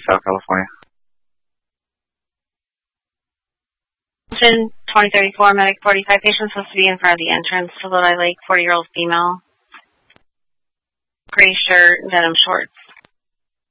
South California. 2034, medic 45, patient supposed to be in front of the entrance to Lodi Lake, 40-year-old female. Gray shirt, denim shorts.